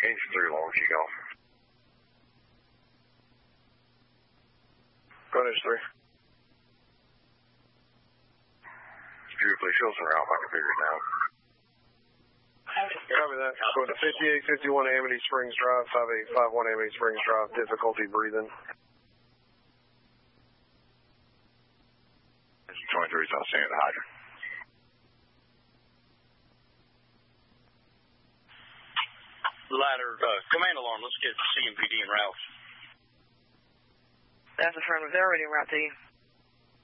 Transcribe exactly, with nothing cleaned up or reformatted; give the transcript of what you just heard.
Engine three, Longview Golf. Go ahead, three. Beautifully Chilson route, I can figure it out. Copy that. Go to fifty-eight fifty-one Amity Springs Drive, five eight five one Amity Springs Drive, difficulty breathing. twenty-three South Santa Hydrant. Ladder, uh, command alarm, let's get C M P D en route. That's affirmative. They're already en route to you.